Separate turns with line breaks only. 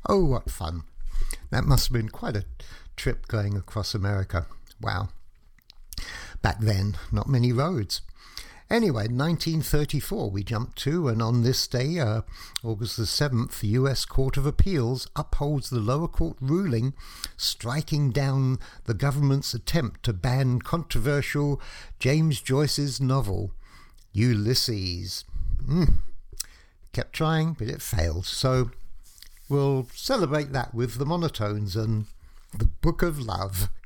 Oh, what fun. That must have been quite a trip going across America. Wow. Back then, not many roads. Anyway, 1934 we jumped to, and on this day, August the 7th, the US Court of Appeals upholds the lower court ruling striking down the government's attempt to ban controversial James Joyce's novel, Ulysses. Kept trying, but it failed. So we'll celebrate that with the Monotones and the Book of Love.